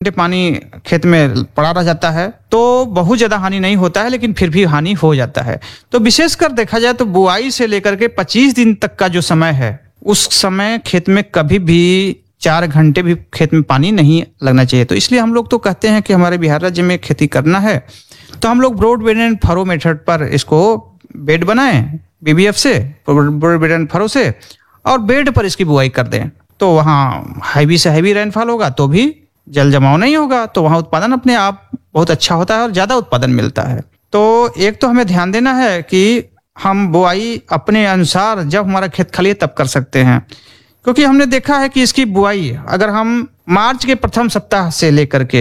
घंटे पानी खेत में पड़ा रह जाता है तो बहुत ज़्यादा हानि नहीं होता है, लेकिन फिर भी हानि हो जाता है। तो विशेषकर देखा जाए तो बुआई से लेकर के 25 दिन तक का जो समय है, उस समय खेत में कभी भी 4 घंटे भी खेत में पानी नहीं लगना चाहिए। तो इसलिए हम लोग तो कहते हैं कि हमारे बिहार राज्य में खेती करना है तो हम लोग broad bed and furrow method पर इसको बेड बनाएं, बीबीएफ से, ब्रॉड बेड एंड फरो से, और बेड पर इसकी बुआई कर दें। तो वहाँ हैवी से हैवी रेनफॉल होगा तो भी जल जमाव नहीं होगा, तो वहाँ उत्पादन अपने आप बहुत अच्छा होता है और ज़्यादा उत्पादन मिलता है। तो एक तो हमें ध्यान देना है कि हम बुआई अपने अनुसार जब हमारा खेत खाली है तब कर सकते हैं, क्योंकि हमने देखा है कि इसकी बुआई अगर हम मार्च के प्रथम सप्ताह से लेकर के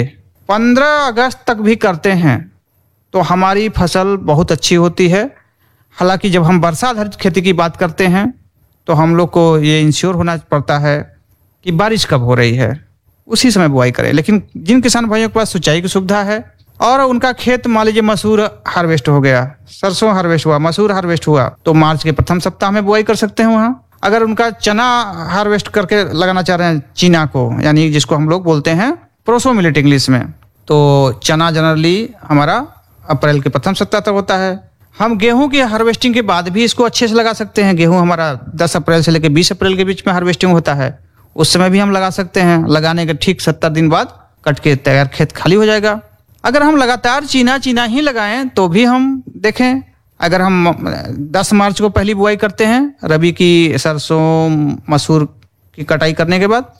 15 अगस्त तक भी करते हैं तो हमारी फसल बहुत अच्छी होती है। हालांकि जब हम वर्षा आधारित खेती की बात करते हैं तो हम लोग को ये इंश्योर होना पड़ता है कि बारिश कब हो रही है, उसी समय बुआई करें। लेकिन जिन किसान भाइयों के पास सिंचाई की सुविधा है और उनका खेत मान लीजिए मसूर हार्वेस्ट हो गया, सरसों हार्वेस्ट हुआ, मसूर हार्वेस्ट हुआ, तो मार्च के प्रथम सप्ताह में बुआई कर सकते हैं वहाँ। अगर उनका चना हार्वेस्ट करके लगाना चाह रहे हैं, चीना को, यानी जिसको हम लोग बोलते हैं प्रोसो मिलेट इंग्लिश में, तो चना जनरली हमारा अप्रैल के प्रथम सप्ताह तक होता है। हम गेहूं की हार्वेस्टिंग के बाद भी इसको अच्छे से लगा सकते हैं। गेहूं हमारा 10 अप्रैल से लेकर 20 अप्रैल के बीच में हार्वेस्टिंग होता है, उस समय भी हम लगा सकते हैं। लगाने के ठीक 70 दिन बाद कट के तैयार खेत खाली हो जाएगा। अगर हम लगातार चीना ही लगाएं तो भी हम देखें, अगर हम 10 मार्च को पहली बुआई करते हैं रबी की सरसों मसूर की कटाई करने के बाद,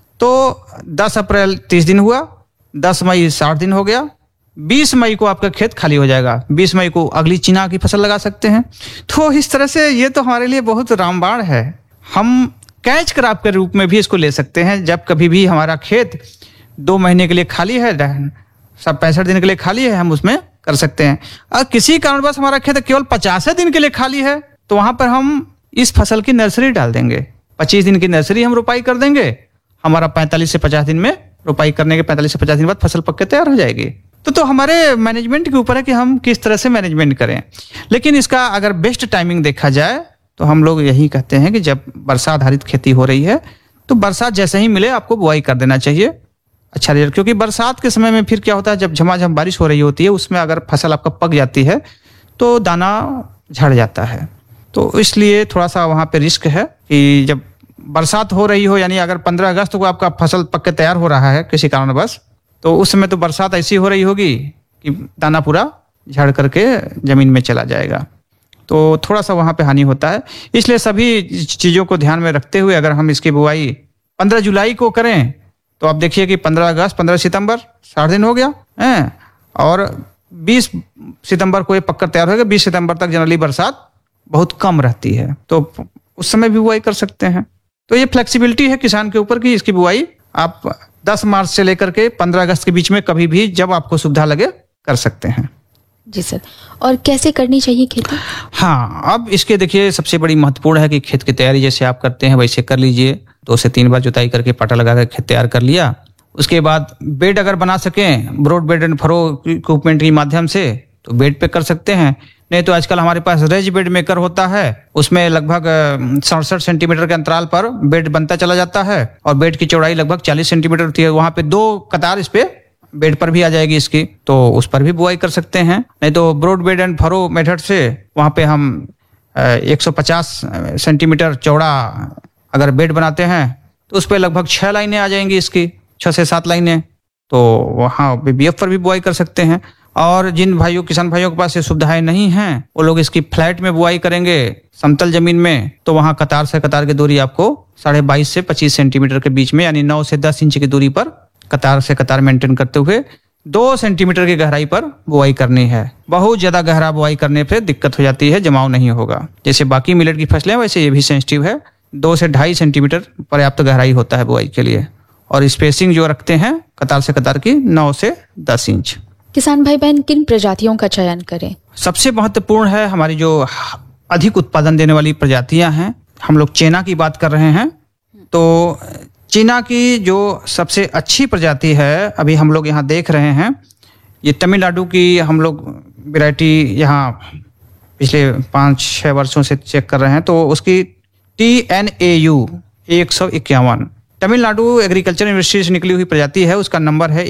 तो 10 अप्रैल 30 दिन हुआ, 10 मई 60 दिन हो गया, 20 मई को आपका खेत खाली हो जाएगा। 20 मई को अगली चीना की फसल लगा सकते हैं। तो इस तरह से ये तो हमारे लिए बहुत रामबाण है। हम कैच क्रॉप के रूप में भी इसको ले सकते हैं। जब कभी भी हमारा खेत 2 महीने के लिए खाली है, सब 65 दिन के लिए खाली है, हम उसमें कर सकते हैं। अगर किसी कारणवश हमारा खेत केवल 50 दिन के लिए खाली है तो वहां पर हम इस फसल की नर्सरी डाल देंगे। 25 दिन की नर्सरी हम रोपाई कर देंगे, हमारा 45 से 50 दिन में रोपाई करने के 45 से 50 दिन बाद फसल पक के तैयार हो जाएगी। तो हमारे मैनेजमेंट के ऊपर है कि हम किस तरह से मैनेजमेंट करें। लेकिन इसका अगर बेस्ट टाइमिंग देखा जाए तो हम लोग यही कहते हैं कि जब वर्षा आधारित खेती हो रही है तो बरसात जैसे ही मिले आपको बुआई कर देना चाहिए। अच्छा रिजल्ट, क्योंकि बरसात के समय में फिर क्या होता है, जब झमाझम बारिश हो रही होती है उसमें अगर फसल आपका पक जाती है तो दाना झड़ जाता है। तो इसलिए थोड़ा सा वहाँ पे रिस्क है कि जब बरसात हो रही हो, यानी अगर 15 अगस्त को आपका फसल पक के तैयार हो रहा है किसी कारणवश, तो उस समय तो बरसात ऐसी हो रही होगी कि दाना पूरा झड़ करके जमीन में चला जाएगा। तो थोड़ा सा वहाँ पे हानि होता है। इसलिए सभी चीज़ों को ध्यान में रखते हुए अगर हम इसकी बुआई 15 जुलाई को करें तो आप देखिए कि 15 अगस्त 15 सितंबर 60 दिन हो गया है, और 20 सितंबर को ये पककर तैयार हो गया। 20 सितंबर तक जनरली बरसात बहुत कम रहती है, तो उस समय भी बुआई कर सकते हैं। तो ये फ्लेक्सिबिलिटी है किसान के ऊपर कि इसकी बुआई आप 10 मार्च से लेकर के 15 अगस्त के बीच में कभी भी जब आपको सुविधा लगे कर सकते हैं। जी सर, और कैसे करनी चाहिए खेती? हाँ, अब इसके देखिए सबसे बड़ी महत्वपूर्ण है कि खेत की तैयारी जैसे आप करते हैं वैसे कर लीजिए। 2 से 3 बार जुताई करके पाटा लगा कर खेत तैयार कर लिया। उसके बाद बेड अगर बना सकें broad bed and furrow equipment के माध्यम से तो बेड पे कर सकते हैं। नहीं तो आजकल हमारे पास रेज बेड मेकर होता है, उसमें लगभग 67 सेंटीमीटर के अंतराल पर बेड बनता चला जाता है और बेड की चौड़ाई लगभग 40 सेंटीमीटर होती है। वहां पे 2 कतार इस पे बेड पर भी आ जाएगी इसकी, तो उस पर भी बुआई कर सकते हैं। नहीं तो broad bed and furrow method से वहां पे हम 150 सेंटीमीटर चौड़ा अगर बेड बनाते हैं तो उस पर लगभग 6 लाइनें आ जाएंगी इसकी, 6 से 7 लाइनें, तो वहाँ बीबीएफ पर भी बुआई कर सकते हैं। और जिन भाइयों किसान भाइयों के पास ये सुविधाएं नहीं हैं वो लोग इसकी फ्लैट में बुआई करेंगे समतल जमीन में, तो वहाँ कतार से कतार की दूरी आपको 22.5 से 25 सेंटीमीटर के बीच में, यानी 9 से 10 इंच की दूरी पर कतार से कतार मेंटेन करते हुए 2 सेंटीमीटर की गहराई पर बुआई करनी है। बहुत ज्यादा गहरा बुआई करने पे दिक्कत हो जाती है, जमाव नहीं होगा। जैसे बाकी मिलेट की फसलें वैसे ये भी सेंसिटिव है। 2 से 2.5 सेंटीमीटर पर्याप्त गहराई होता है बुआई के लिए, और स्पेसिंग जो रखते हैं कतार से कतार की 9 से 10 इंच। किसान भाई बहन किन प्रजातियों का चयन करें? सबसे महत्वपूर्ण है हमारी जो अधिक उत्पादन देने वाली प्रजातियां हैं। हम लोग चीना की बात कर रहे हैं, तो चीना की जो सबसे अच्छी प्रजाति है अभी हम लोग यहाँ देख रहे हैं, ये तमिलनाडु की हम लोग वैरायटी यहाँ पिछले 5-6 वर्षों से चेक कर रहे हैं, तो उसकी TNAU 151 तमिलनाडु एग्रीकल्चर यूनिवर्सिटी से निकली हुई प्रजाति है। उसका नंबर है